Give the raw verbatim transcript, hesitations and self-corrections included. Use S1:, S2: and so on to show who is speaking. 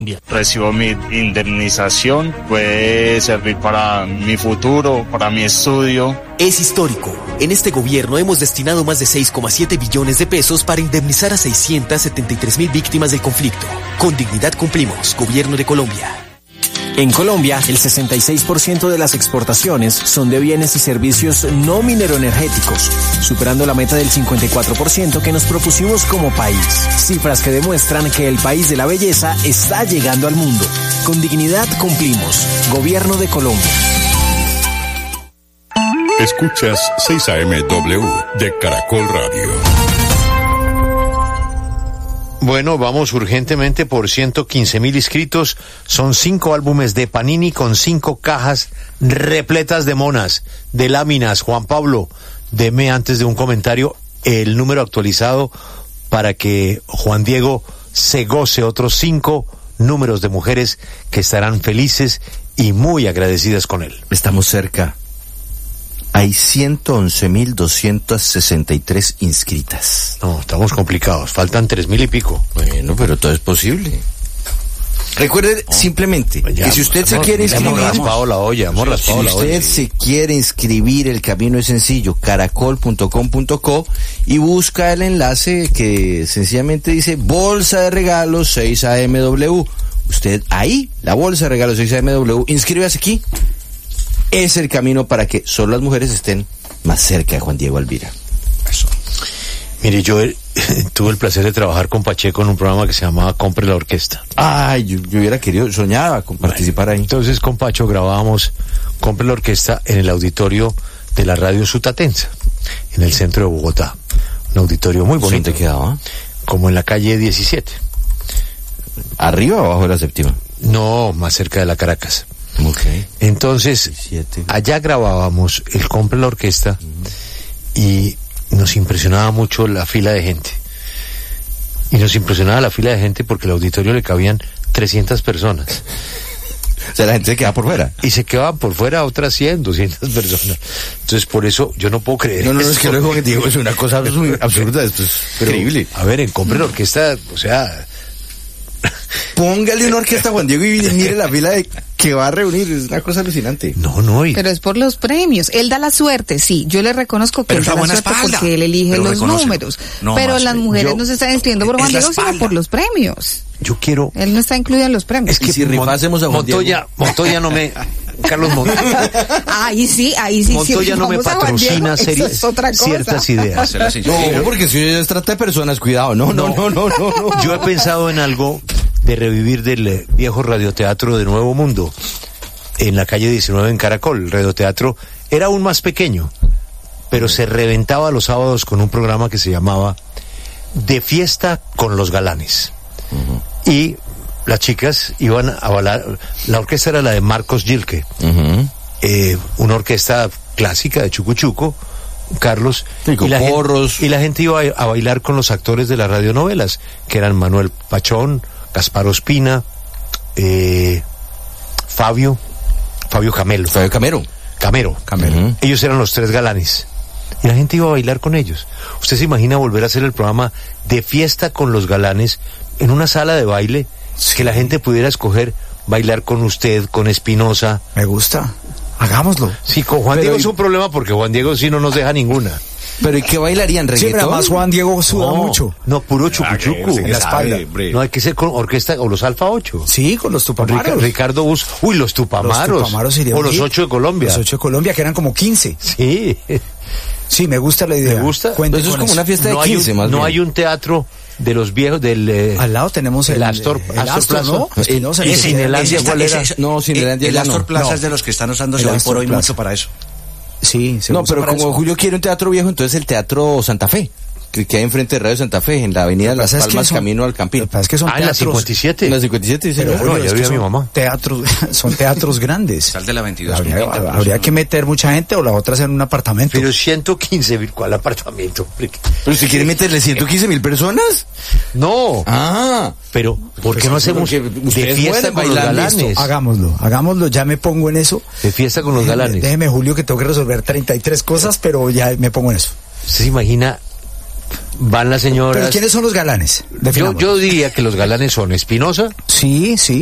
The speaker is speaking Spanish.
S1: Recibo mi indemnización, puede servir para mi futuro, para mi estudio.
S2: Es histórico. En este gobierno hemos destinado más de seis coma siete billones de pesos para indemnizar a seiscientas setenta y tres mil víctimas del conflicto. Con dignidad cumplimos, Gobierno de Colombia.
S3: En Colombia, el sesenta y seis por ciento de las exportaciones son de bienes y servicios no mineroenergéticos, superando la meta del cincuenta y cuatro por ciento que nos propusimos como país. Cifras que demuestran que el país de la belleza está llegando al mundo. Con dignidad cumplimos. Gobierno de Colombia.
S4: Escuchas seis A M W de Caracol Radio.
S5: Bueno, vamos urgentemente por ciento quince mil inscritos. Son cinco álbumes de Panini con cinco cajas repletas de monas, de láminas. Juan Pablo, deme antes de un comentario el número actualizado para que Juan Diego se goce otros cinco números de mujeres que estarán felices y muy agradecidas con él.
S6: Estamos cerca. Hay ciento once mil doscientas sesenta y tres inscritas.
S5: No, estamos complicados. Faltan tres mil y pico.
S6: Bueno, pero todo es posible. Recuerde oh, simplemente ya, que si usted amor, se quiere inscribir...
S5: Hemos raspado la olla, hemos raspado
S6: si
S5: la olla.
S6: Si usted se quiere inscribir, el camino es sencillo, caracol punto com punto co, y busca el enlace que sencillamente dice Bolsa de Regalos seis A M W. Usted ahí, la Bolsa de Regalos seis A M W, inscríbase aquí. Es el camino para que solo las mujeres estén más cerca de Juan Diego Alvira.
S5: Eso. Mire, yo eh, tuve el placer de trabajar con Pacheco en un programa que se llamaba Compre la Orquesta.
S6: Ay, yo, yo hubiera querido, soñaba con participar
S5: bueno,
S6: ahí.
S5: Entonces con Pacho grabábamos Compre la Orquesta en el auditorio de la radio Sutatensa, en el centro de Bogotá. Un auditorio muy bonito.
S6: ¿Dónde quedaba?
S5: Como en la calle diecisiete.
S6: ¿Arriba o abajo de la séptima?
S5: No, más cerca de la Caracas.
S6: Okay.
S5: Entonces,
S6: diecisiete.
S5: Allá grabábamos el Compre la Orquesta uh-huh. y nos impresionaba mucho la fila de gente. Y nos impresionaba la fila de gente porque el auditorio le cabían trescientas personas.
S6: O sea, la gente se quedaba por fuera.
S5: Y se quedaban por fuera otras cien, doscientas personas. Entonces, por eso yo no puedo creer.
S6: No, no, no, es que luego que digo, es una cosa absurda, esto es Pero, increíble.
S5: A ver, en Compre la Orquesta, o sea...
S6: Póngale una orquesta a Juan Diego y mire la fila de que va a reunir, es una cosa alucinante.
S5: No, no. Y...
S7: Pero es por los premios. Él da la suerte, sí. Yo le reconozco que
S8: pero
S7: él da la suerte espalda. Porque él elige pero los números. No, pero las mujeres yo, no se están inscribiendo por Juan Diego, sino por los premios.
S5: Yo quiero...
S7: Él no está incluido en los premios.
S5: Es que
S6: si rifásemos a Juan
S5: Montoya,
S6: Diego...
S5: Montoya no me... Carlos Montoya.
S7: Ahí sí, ahí sí.
S5: Montoya
S7: si
S5: no me patrocina
S7: Diego, es
S5: ciertas ideas.
S6: No, porque si se trata de personas, cuidado. No, no, no, no, no, no.
S5: Yo he pensado en algo de revivir del viejo radioteatro de Nuevo Mundo, en la calle diecinueve en Caracol. El radioteatro era aún más pequeño, pero se reventaba los sábados con un programa que se llamaba De Fiesta con los Galanes. Uh-huh. Y las chicas iban a bailar, la orquesta era la de Marcos Gilque, uh-huh. eh, una orquesta clásica de Chucu Chuco, Carlos,
S6: sí,
S5: y, la
S6: porros.
S5: gente, y la gente iba a, a bailar con los actores de las radionovelas, que eran Manuel Pachón, Gaspar Ospina, eh, Fabio, Fabio Camelo.
S6: Fabio Camero.
S5: Camero.
S6: Camero. Uh-huh.
S5: Ellos eran los tres galanes. Y la gente iba a bailar con ellos. ¿Usted se imagina volver a hacer el programa De Fiesta con los Galanes en una sala de baile? Sí. Que la gente pudiera escoger bailar con usted, con Espinosa.
S8: Me gusta. Hagámoslo.
S5: Sí, con Juan Pero Diego y... es un problema porque Juan Diego sí no nos deja ninguna.
S6: Pero ¿y qué bailarían? ¿Reggaetón?
S8: Sí, pero además Juan Diego suda
S5: no,
S8: mucho.
S5: No, puro chucuchucu.
S8: En la espalda.
S5: No, hay que ser con orquesta o los Alfa ocho.
S8: Sí, con los Tupamaros.
S5: Rica, Ricardo Bus. Uy, los Tupamaros.
S8: Los Tupamaros serían
S5: o los ocho de Colombia.
S8: Los ocho de Colombia, que eran como quince.
S5: Sí.
S8: Sí, me gusta la idea.
S5: ¿Me gusta?
S6: Pues eso es como eso. Una fiesta de
S5: no
S6: quince,
S5: hay un,
S6: más
S5: No
S6: bien.
S5: hay un teatro de los viejos del... Eh,
S8: Al lado tenemos el...
S5: El Astor,
S8: el
S5: Astor,
S8: Astor
S5: Plaza.
S8: ¿no? Espinosa.
S5: ¿Y Cinelandia cuál era?
S6: No, Cinelandia
S8: el,
S6: el
S8: Astor
S6: no.
S8: Plaza
S6: no.
S8: es de los que están usándose hoy por hoy Plaza. Mucho para eso. Sí, se
S6: no, pero como
S8: eso.
S6: Julio quiere un teatro viejo, entonces el Teatro Santa Fe, que, que hay enfrente de Radio Santa Fe, en la avenida Las Palmas, es que son, camino al Campín.
S8: Es que son
S5: ah, en la cincuenta y siete.
S6: En la cincuenta y siete, sí.
S8: Pero,
S5: no, ya vi a mi mamá.
S8: Teatros, son teatros grandes.
S9: Sal de la veintidós.
S8: Habría, habría que meter mucha gente o la otra hacer un apartamento.
S5: Pero ciento quince mil, ¿cuál apartamento?
S6: ¿Pero si quiere meterle ciento quince mil personas?
S5: No.
S6: Ah.
S5: Pero, ¿por qué no hacemos de fiesta con los galanes?
S8: Hagámoslo, hagámoslo, ya me pongo en eso.
S5: De fiesta con los
S8: déjeme,
S5: galanes.
S8: Déjeme, Julio, que tengo que resolver treinta y tres cosas, pero ya me pongo en eso.
S5: ¿Usted se imagina Van las señoras.
S8: ¿Pero quiénes son los galanes?
S5: Yo, yo diría que los galanes son Espinosa.
S8: Sí, sí.